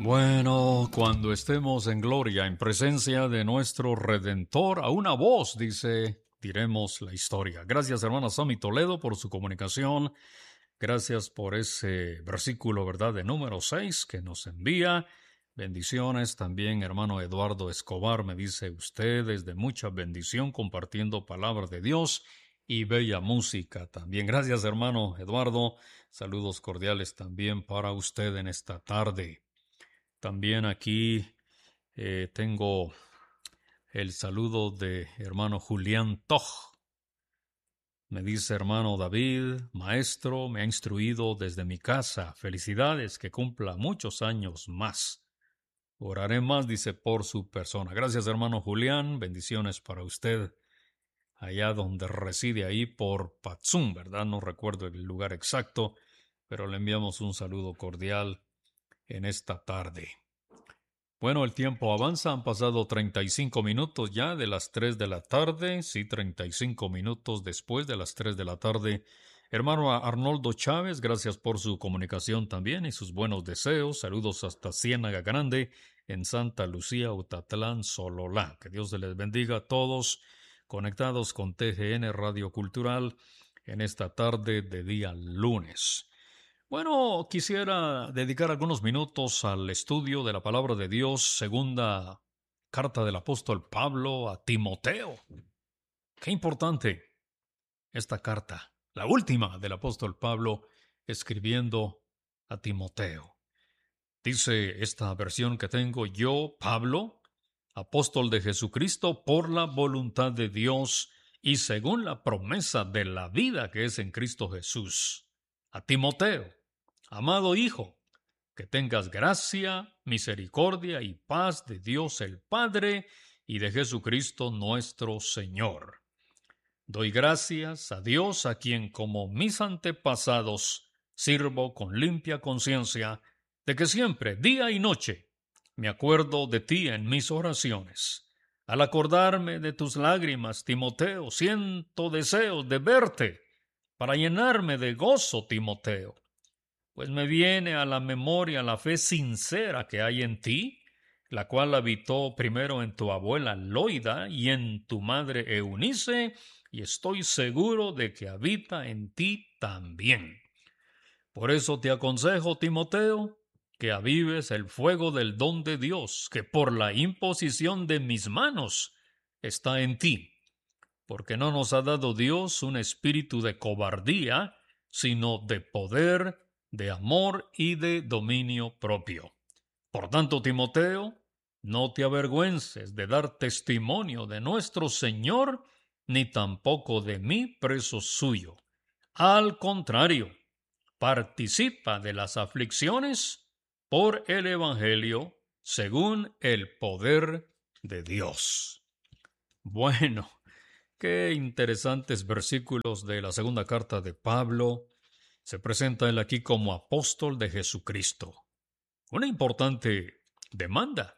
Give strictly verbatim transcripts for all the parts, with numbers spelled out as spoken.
Bueno, cuando estemos en gloria, en presencia de nuestro Redentor, a una voz, dice, diremos la historia. Gracias, hermana Sami Toledo, por su comunicación. Gracias por ese versículo, ¿verdad?, de número seis que nos envía. Bendiciones también, hermano Eduardo Escobar, me dice usted, es de mucha bendición compartiendo palabra de Dios y bella música también. Gracias, hermano Eduardo. Saludos cordiales también para usted en esta tarde. También aquí eh, tengo el saludo de hermano Julián Toj. Me dice, hermano David, maestro, me ha instruido desde mi casa. Felicidades, que cumpla muchos años más. Oraré más, dice, por su persona. Gracias, hermano Julián. Bendiciones para usted allá donde reside, ahí por Patzum, ¿verdad? No recuerdo el lugar exacto, pero le enviamos un saludo cordial en esta tarde. Bueno, el tiempo avanza, han pasado treinta y cinco minutos ya de las tres de la tarde, sí, treinta y cinco minutos después de las tres de la tarde. Hermano Arnoldo Chávez, gracias por su comunicación también y sus buenos deseos. Saludos hasta Ciénaga Grande, en Santa Lucía, Utatlán, Sololá. Que Dios les bendiga a todos conectados con T G N Radio Cultural en esta tarde de día lunes. Bueno, quisiera dedicar algunos minutos al estudio de la palabra de Dios, segunda carta del apóstol Pablo a Timoteo. Qué importante esta carta, la última del apóstol Pablo escribiendo a Timoteo. Dice esta versión que tengo: yo, Pablo, apóstol de Jesucristo por la voluntad de Dios y según la promesa de la vida que es en Cristo Jesús, a Timoteo, amado hijo, que tengas gracia, misericordia y paz de Dios el Padre y de Jesucristo nuestro Señor. Doy gracias a Dios, a quien como mis antepasados sirvo con limpia conciencia, de que siempre, día y noche, me acuerdo de ti en mis oraciones. Al acordarme de tus lágrimas, Timoteo, siento deseos de verte para llenarme de gozo, Timoteo. Pues me viene a la memoria la fe sincera que hay en ti, la cual habitó primero en tu abuela Loida y en tu madre Eunice, y estoy seguro de que habita en ti también. Por eso te aconsejo, Timoteo, que avives el fuego del don de Dios, que por la imposición de mis manos está en ti, porque no nos ha dado Dios un espíritu de cobardía, sino de poder, de amor y de dominio propio. Por tanto, Timoteo, no te avergüences de dar testimonio de nuestro Señor, ni tampoco de mí, preso suyo. Al contrario, participa de las aflicciones por el Evangelio, según el poder de Dios. Bueno, qué interesantes versículos de la segunda carta de Pablo. Se presenta él aquí como apóstol de Jesucristo. Una importante demanda.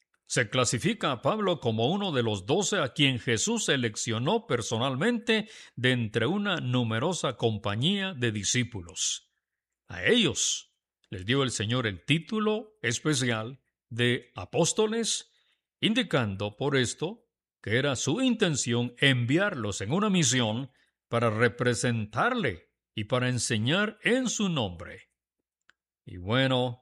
Se clasifica a Pablo como uno de los doce a quien Jesús seleccionó personalmente de entre una numerosa compañía de discípulos. A ellos les dio el Señor el título especial de apóstoles, indicando por esto que era su intención enviarlos en una misión para representarle y para enseñar en su nombre. Y bueno,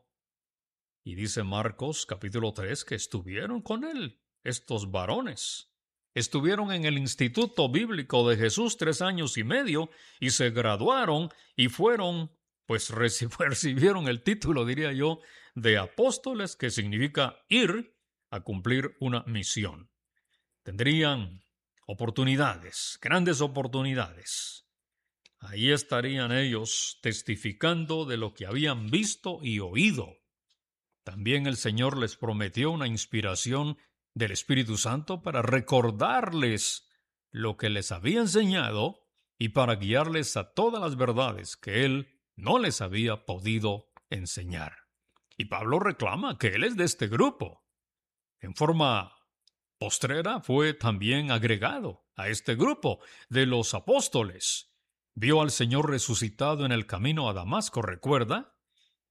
y dice Marcos capítulo tres que estuvieron con él, estos varones. Estuvieron en el Instituto Bíblico de Jesús tres años y medio y se graduaron y fueron, pues recibieron el título, diría yo, de apóstoles, que significa ir a cumplir una misión. Tendrían oportunidades, grandes oportunidades. Ahí estarían ellos testificando de lo que habían visto y oído. También el Señor les prometió una inspiración del Espíritu Santo para recordarles lo que les había enseñado y para guiarles a todas las verdades que Él no les había podido enseñar. Y Pablo reclama que Él es de este grupo. En forma postrera fue también agregado a este grupo de los apóstoles. Vio al Señor resucitado en el camino a Damasco, ¿recuerda?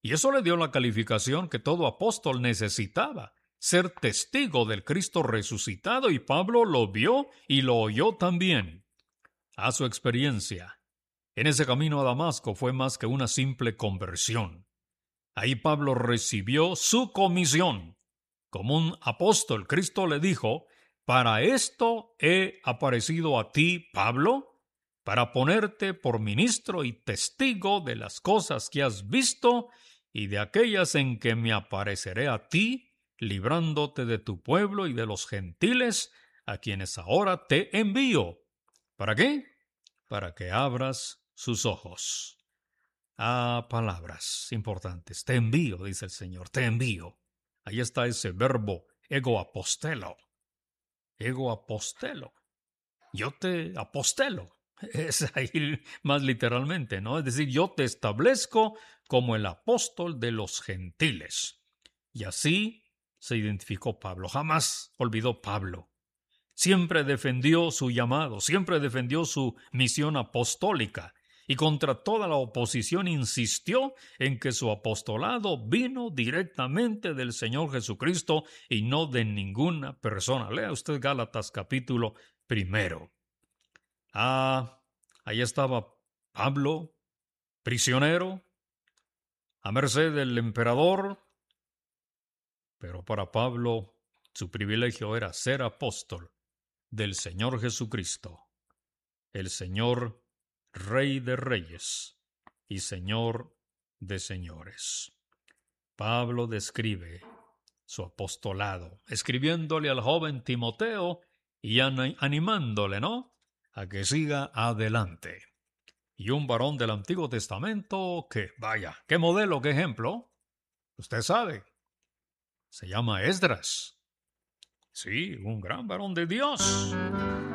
Y eso le dio la calificación que todo apóstol necesitaba, ser testigo del Cristo resucitado, y Pablo lo vio y lo oyó también. A su experiencia en ese camino a Damasco fue más que una simple conversión. Ahí Pablo recibió su comisión. Como un apóstol, Cristo le dijo: «Para esto he aparecido a ti, Pablo, para ponerte por ministro y testigo de las cosas que has visto y de aquellas en que me apareceré a ti, librándote de tu pueblo y de los gentiles, a quienes ahora te envío». ¿Para qué? Para que abras sus ojos. Ah, palabras importantes. Te envío, dice el Señor, te envío. Ahí está ese verbo, ego apostelo. Ego apostelo. Yo te apostelo. Es ahí más literalmente, ¿no? Es decir, yo te establezco como el apóstol de los gentiles. Y así se identificó Pablo. Jamás olvidó Pablo. Siempre defendió su llamado, siempre defendió su misión apostólica, y contra toda la oposición insistió en que su apostolado vino directamente del Señor Jesucristo y no de ninguna persona. Lea usted Gálatas capítulo primero. Ah, ahí estaba Pablo, prisionero, a merced del emperador, pero para Pablo su privilegio era ser apóstol del Señor Jesucristo, el Señor Rey de Reyes y Señor de Señores. Pablo describe su apostolado, escribiéndole al joven Timoteo y animándole, ¿no?, a que siga adelante. Y un varón del Antiguo Testamento que, vaya, qué modelo, qué ejemplo, usted sabe, se llama Esdras. Sí, un gran varón de Dios.